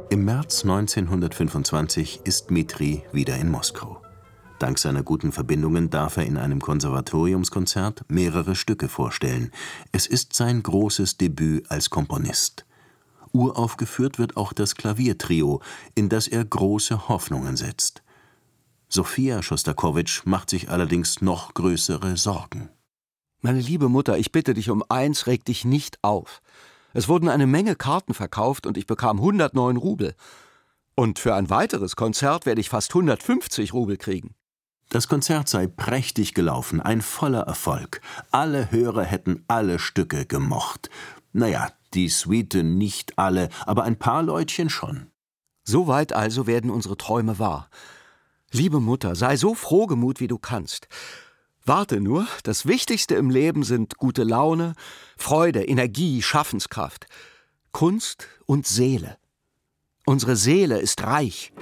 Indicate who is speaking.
Speaker 1: Im März 1925 ist Dmitri wieder in Moskau. Dank seiner guten Verbindungen darf er in einem Konservatoriumskonzert mehrere Stücke vorstellen. Es ist sein großes Debüt als Komponist. Uraufgeführt wird auch das Klaviertrio, in das er große Hoffnungen setzt. Sofia Schostakowitsch macht sich allerdings noch größere Sorgen.
Speaker 2: Meine liebe Mutter, ich bitte dich um eins, reg dich nicht auf. Es wurden eine Menge Karten verkauft und ich bekam 109 Rubel. Und für ein weiteres Konzert werde ich fast 150 Rubel kriegen.
Speaker 1: Das Konzert sei prächtig gelaufen, ein voller Erfolg. Alle Hörer hätten alle Stücke gemocht. Naja, die Suite nicht alle, aber ein paar Leutchen schon.
Speaker 2: Soweit also werden unsere Träume wahr. Liebe Mutter, sei so frohgemut, wie du kannst. Warte nur, das Wichtigste im Leben sind gute Laune, Freude, Energie, Schaffenskraft, Kunst und Seele. Unsere Seele ist reich.